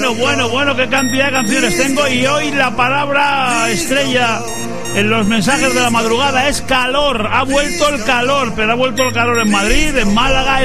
Bueno, qué cantidad de canciones tengo. Y hoy la palabra estrella en los mensajes de la madrugada es calor. Ha vuelto el calor, pero ha vuelto el calor en Madrid, en Málaga,